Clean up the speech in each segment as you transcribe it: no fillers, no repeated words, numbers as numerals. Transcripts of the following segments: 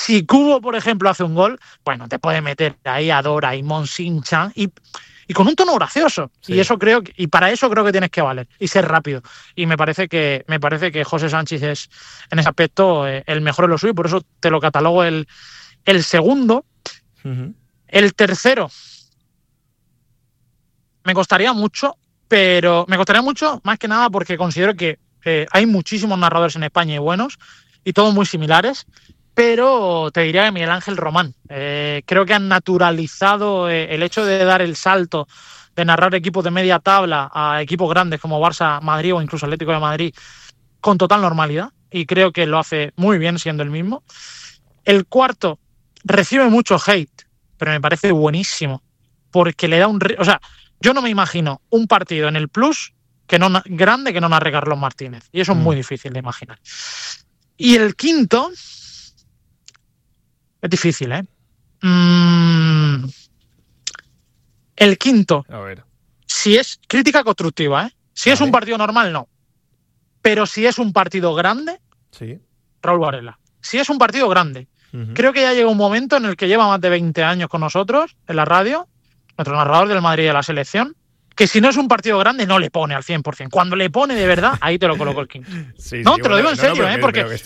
Si Kubo, por ejemplo, hace un gol, bueno, te puede meter ahí a Dora y Monsinchan y con un tono gracioso. Sí. Y para eso creo que tienes que valer y ser rápido. Y me parece que José Sánchez es, en ese aspecto, el mejor en lo suyo, por eso te lo catalogo el segundo. Uh-huh. El tercero me costaría mucho, más que nada porque considero que hay muchísimos narradores en España y buenos, y todos muy similares, pero te diría que Miguel Ángel Román. Creo que han naturalizado el hecho de dar el salto de narrar equipos de media tabla a equipos grandes como Barça, Madrid o incluso Atlético de Madrid con total normalidad, y creo que lo hace muy bien siendo el mismo. El cuarto recibe mucho hate, pero me parece buenísimo, porque le da o sea, yo no me imagino un partido en el Plus grande que no narre Carlos Martínez, y eso es muy difícil de imaginar. Y el quinto es difícil, ¿eh? El quinto, a ver, si es crítica constructiva, ¿eh? Si es un partido normal, no. Pero si es un partido grande, sí. Raúl Varela. Si es un partido grande, creo que ya llega un momento en el que lleva más de 20 años con nosotros en la radio, nuestro narrador del Madrid y de la selección, que si no es un partido grande no le pone al 100%. Cuando le pone de verdad, ahí te lo coloco el quinto. Sí, no, te lo digo en serio, ¿eh? Porque esto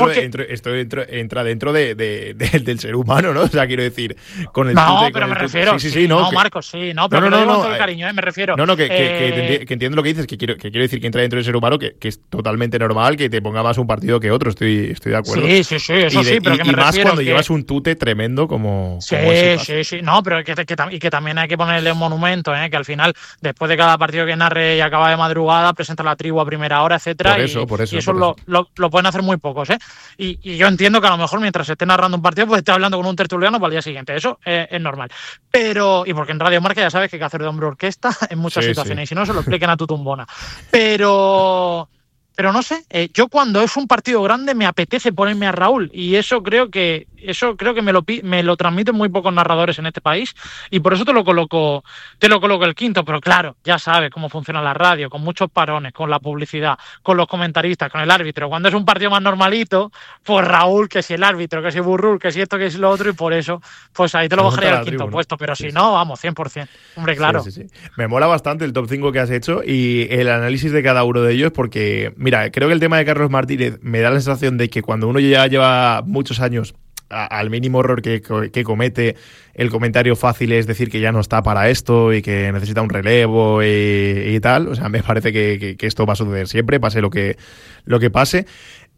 entra dentro del ser humano, ¿no? O sea, quiero decir, con el no, pero me refiero. Sí, no, Marcos, sí, no, pero lo digo con todo el cariño, me refiero. No, que entiendo lo que dices, que quiero decir que entra dentro del ser humano, que es totalmente normal que te ponga más un partido que otro, estoy de acuerdo. Sí, eso sí, pero que me refiero. Y más cuando llevas un tute tremendo como sí, no, pero que también hay que ponerle un monumento, que al final, después de cada partido que narre y acaba de madrugada, presenta la tribu a primera hora, etcétera. Por eso. Y eso lo pueden hacer muy pocos, ¿eh? Y yo entiendo que a lo mejor mientras esté narrando un partido, pues esté hablando con un tertuliano para el día siguiente. Eso es normal. Y porque en Radio Marca ya sabes que hay que hacer de hombre orquesta en muchas situaciones. Y si no, se lo expliquen a tu tumbona. Pero no sé, yo cuando es un partido grande me apetece ponerme a Raúl, y eso creo que me lo transmiten muy pocos narradores en este país, y por eso te lo coloco el quinto. Pero claro, ya sabes cómo funciona la radio, con muchos parones, con la publicidad, con los comentaristas, con el árbitro. Cuando es un partido más normalito, pues Raúl, que si el árbitro, que si Burrul, que si esto, que si lo otro, y por eso, pues ahí te lo bajaría al quinto puesto. Pero si no, vamos, 100%. Hombre, claro. Sí. Me mola bastante el top 5 que has hecho y el análisis de cada uno de ellos, porque, mira, creo que el tema de Carlos Martínez me da la sensación de que cuando uno ya lleva muchos años, al mínimo error que comete, el comentario fácil es decir que ya no está para esto y que necesita un relevo y tal. O sea, me parece que esto va a suceder siempre, pase lo que pase.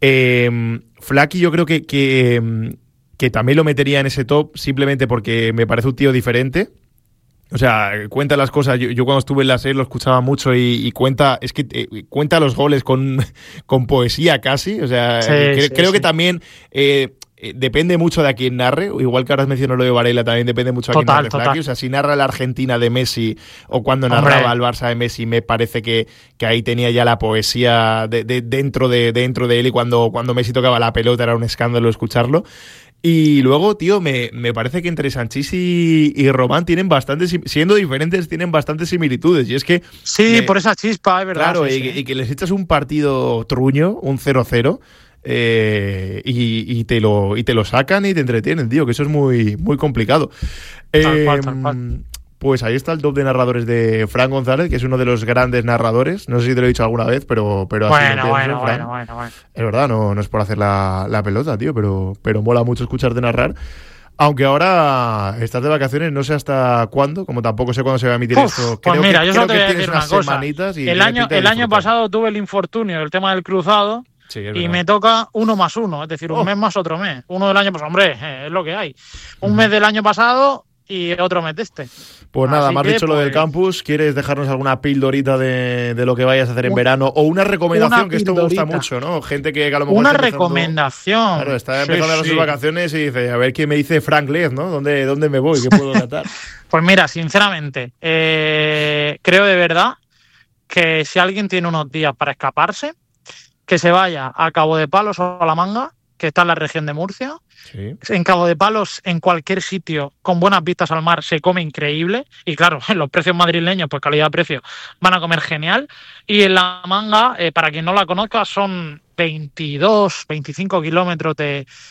Flaky yo creo que también lo metería en ese top, simplemente porque me parece un tío diferente. O sea, cuenta las cosas. Yo cuando estuve en la SER lo escuchaba mucho y cuenta, es que cuenta los goles con poesía casi. O sea, creo que también depende mucho de a quién narre. Igual que ahora has mencionado lo de Varela, también depende mucho de a quién narre Flaky. O sea, si narra la Argentina de Messi o cuando narraba al Barça de Messi, me parece que ahí tenía ya la poesía dentro de él, y cuando Messi tocaba la pelota era un escándalo escucharlo. Y luego, tío, me parece que entre Sanchís y Román tienen bastantes, siendo diferentes, tienen bastantes similitudes. Y es que... Sí, por esa chispa, es verdad. Claro, y que les echas un partido truño, un 0-0, y te lo sacan y te entretienen, tío, que eso es muy, muy complicado. Tal cual. Pues ahí está el top de narradores de Fran González, que es uno de los grandes narradores. No sé si te lo he dicho alguna vez, pero bueno. Es verdad, no es por hacer la pelota, tío, pero mola mucho escucharte narrar. Aunque ahora estás de vacaciones, no sé hasta cuándo, como tampoco sé cuándo se va a emitir esto. Pues mira, yo solo te voy a decir unas una cosa. Semanitas y el año pasado tuve el infortunio del tema del cruzado. Sí, y me toca 1 más 1, es decir, un mes más otro mes. Uno del año pasado, hombre, es lo que hay. Un mes del año pasado y otro mes de este. Pues nada, me has dicho lo del campus. ¿Quieres dejarnos alguna pildorita de lo que vayas a hacer en verano? O una recomendación, que esto me gusta mucho, ¿no? Gente que a lo mejor... Una recomendación. Claro, está empezando sus vacaciones y dice, a ver qué me dice Frank Lez, ¿no? ¿Dónde me voy? ¿Qué puedo tratar? Pues mira, sinceramente, creo de verdad que si alguien tiene unos días para escaparse, que se vaya a Cabo de Palos o a La Manga, que está en la región de Murcia. Sí. En Cabo de Palos, en cualquier sitio con buenas vistas al mar, se come increíble. Y claro, los precios madrileños, pues calidad-precio, van a comer genial. Y en La Manga, para quien no la conozca, son 22, 25 kilómetros de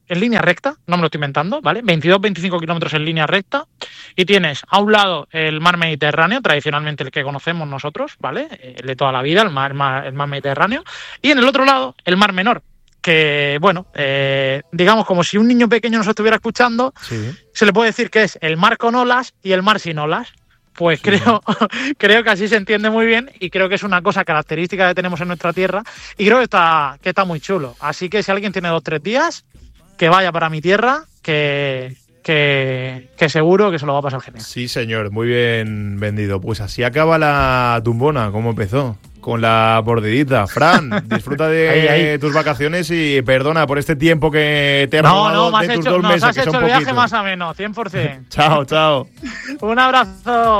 en línea recta, no me lo estoy inventando, ¿vale? 22-25 kilómetros en línea recta, y tienes a un lado el mar Mediterráneo, tradicionalmente el que conocemos nosotros, ¿vale? El de toda la vida, el mar Mediterráneo, y en el otro lado el mar Menor, que, bueno, digamos como si un niño pequeño nos estuviera escuchando, sí. Se le puede decir que es el mar con olas y el mar sin olas. Pues sí, creo que así se entiende muy bien, y creo que es una cosa característica que tenemos en nuestra tierra, y creo que está muy chulo. Así que si alguien tiene 2-3 días, que vaya para mi tierra, que seguro que se lo va a pasar genial. Sí, señor, muy bien vendido. Pues así acaba la tumbona, ¿cómo empezó? Con la bordidita. Fran, disfruta de tus vacaciones y perdona por este tiempo que te he robado de tus 2 meses. Nos has hecho el viaje más ameno, 100%. Chao. Un abrazo.